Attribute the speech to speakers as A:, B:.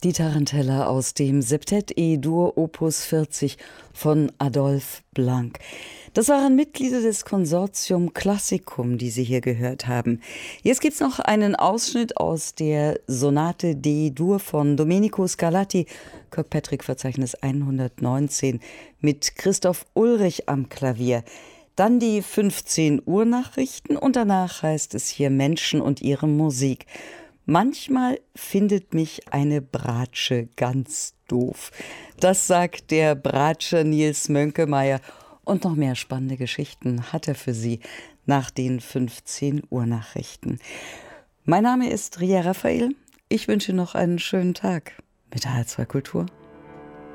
A: Die Tarantella aus dem Septett E-Dur Opus 40 von Adolphe Blanc. Das waren Mitglieder des Konsortium Classicum, die Sie hier gehört haben. Jetzt gibt's noch einen Ausschnitt aus der Sonate D-Dur von Domenico Scarlatti, Kirkpatrick-Verzeichnis 119, mit Christoph Ulrich am Klavier. Dann die 15 Uhr Nachrichten und danach heißt es hier Menschen und ihre Musik. Manchmal findet mich eine Bratsche ganz doof. Das sagt der Bratscher Nils Mönkemeyer. Und noch mehr spannende Geschichten hat er für Sie nach den 15 Uhr Nachrichten. Mein Name ist Ria Raphael. Ich wünsche noch einen schönen Tag mit HR2 Kultur.